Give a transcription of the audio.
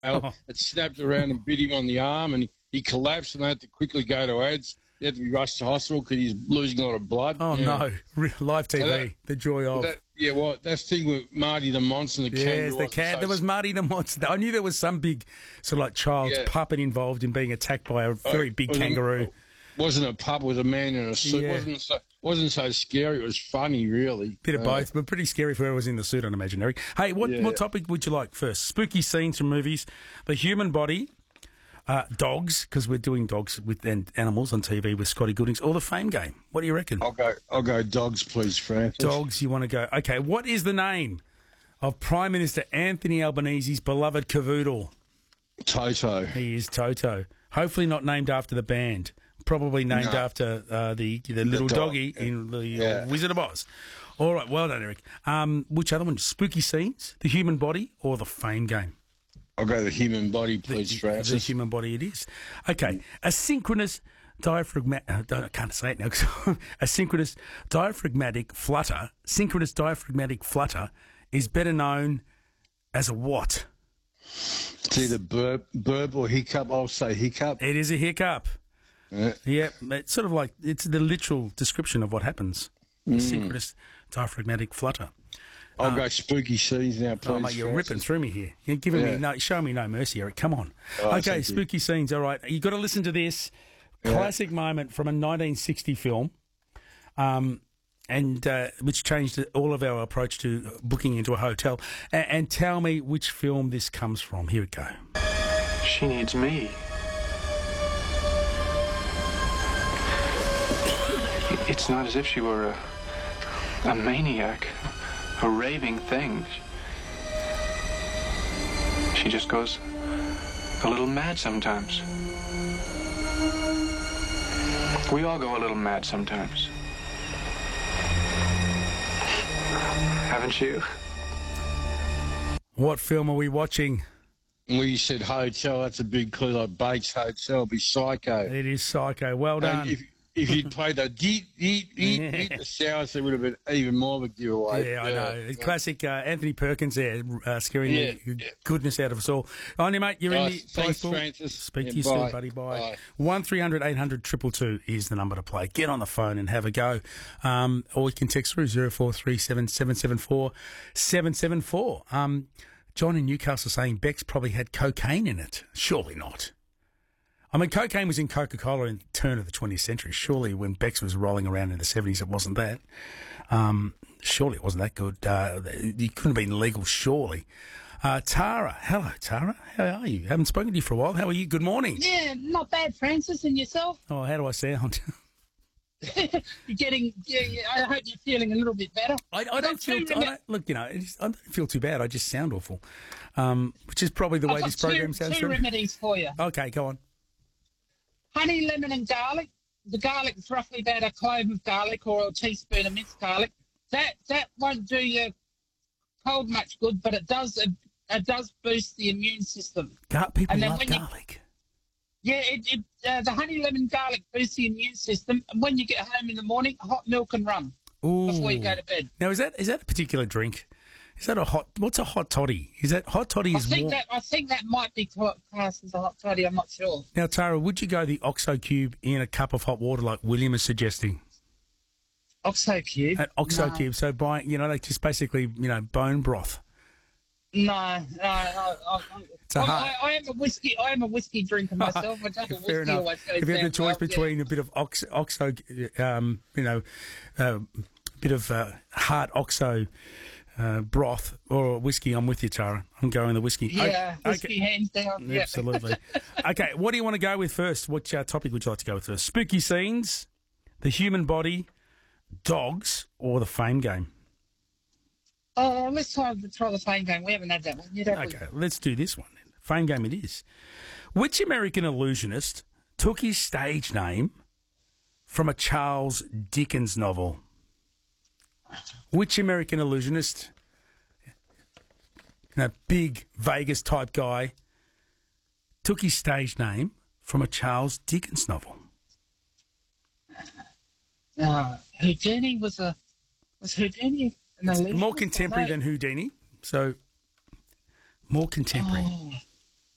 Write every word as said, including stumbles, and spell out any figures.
Oh. It snapped around and bit him on the arm, and he, he collapsed, and they had to quickly go to ads. He had to be rushed to hospital because he's losing a lot of blood. Oh, yeah. no. Re- Live T V, that, the joy of. That, yeah, well, that thing with Marty the Monster and the yes, kangaroo. the cat. So there was Marty the Monster. I knew there was some big sort of like child's yeah. puppet involved in being attacked by a very big wasn't, kangaroo. Wasn't a pup, was a man in a suit. Yeah. Wasn't so wasn't so scary. It was funny, really. Bit of uh, both, but pretty scary for whoever was in the suit, I'd imagine, Eric. Hey, what, yeah. what topic would you like first? Spooky scenes from movies, the human body, uh, dogs, because we're doing dogs with and animals on T V with Scotty Goodings, or the Fame Game. What do you reckon? I'll go. I'll go dogs, please, Francis. Dogs. You want to go? Okay. What is the name of Prime Minister Anthony Albanese's beloved cavoodle? Toto. He is Toto. Hopefully not named after the band. Probably named no. after uh, the the little the dog. doggy in the yeah. uh, Wizard of Oz. All right, well done, Eric. Um, which other one? Spooky scenes, the human body, or the Fame Game? I'll go the human body, please, the, Francis. The human body it is. Okay, a synchronous diaphragmatic... Uh, I can't say it now. A synchronous diaphragmatic flutter, synchronous diaphragmatic flutter is better known as a what? It's either burp, burp or hiccup. I'll say hiccup. It is a hiccup. Yeah. yeah, it's sort of like, it's the literal description of what happens. Mm. Synchronous diaphragmatic flutter. I'll uh, go spooky scenes now, please. Oh, mate, you're Francis. ripping through me here. You're giving yeah. me no, show me no mercy, Eric. Come on. Oh, okay, spooky you. scenes. All right, you've got to listen to this yeah. classic moment from a nineteen sixty film, um, and uh, which changed all of our approach to booking into a hotel. And, and tell me which film this comes from. Here we go. She needs me. It's not as if she were a, a maniac, a raving thing. She just goes a little mad sometimes. We all go a little mad sometimes. Haven't you? What film are we watching? Well, you said hotel. That's a big clue. Like Bates Hotel, be Psycho. It is Psycho. Well done. And if, if you'd played the deep, deep, deep, deep, the sounds, it would have been even more of a giveaway. Yeah, I know. Yeah. Classic uh, Anthony Perkins there, uh, scaring yeah, the yeah. goodness out of us all. On you, mate. You're oh, in the thanks, pool. Francis. Speak yeah, to you bye. soon, buddy. Bye. Bye. One three hundred eight hundred two two two is the number to play. Get on the phone and have a go. Um, or you can text through zero four three seven seven seven four seven seven four. Um, John in Newcastle saying Beck's probably had cocaine in it. Surely not. I mean, cocaine was in Coca-Cola in the turn of the twentieth century. Surely when Beck's was rolling around in the seventies, it wasn't that. Um, surely it wasn't that good. Uh, it couldn't have been legal, surely. Uh, Tara. Hello, Tara. How are you? Haven't spoken to you for a while. How are you? Good morning. Yeah, not bad, Francis. And yourself? Oh, how do I sound? You're getting, yeah, yeah, I hope you're feeling a little bit better. I, I don't feel, I don't, look, you know, I don't feel too bad. I just sound awful, um, which is probably the I've way got this program two, sounds. two remedies for you. Okay, go on. Honey, lemon and garlic. The garlic is roughly about a clove of garlic or a teaspoon of minced garlic. That that won't do your cold much good, but it does it, it does boost the immune system. Gar- people and then love when garlic. You, yeah, it, it, uh, the honey, lemon, garlic boosts the immune system. And when you get home in the morning, hot milk and rum Ooh. before you go to bed. Now, is that is that a particular drink? Is that a hot? What's a hot toddy? Is that hot toddy? I Is think warm? that I think that might be classed as a hot toddy. I'm not sure. Now, Tara, would you go the Oxo cube in a cup of hot water like William is suggesting? Oxo cube. An Oxo no. cube. So by you know, like just basically you know bone broth. No, no, I, I, It's a I, hard- I, I am a whiskey. I am a whiskey drinker myself. I double Fair whiskey enough. always goes If you had the down choice well, between yeah. a bit of ox, Oxo, um, you know, a uh, bit of uh, hard Oxo uh, broth or whiskey, I'm with you, Tara. I'm going the whiskey. Yeah, Okay. whiskey hands down. Yeah. Absolutely. Okay, what do you want to go with first? What uh, topic would you like to go with first? Spooky scenes, the human body, dogs, or the Fame Game? Oh, let's try, try the Fame Game. We haven't had that one yet, have Okay, let's do this one. Fame Game it is. Which American illusionist took his stage name from a Charles Dickens novel? Which American illusionist, a big Vegas-type guy, took his stage name from a Charles Dickens novel? we? Uh, Houdini was a was Houdini an It's illusionist? more contemporary No. than Houdini, so more contemporary. Oh.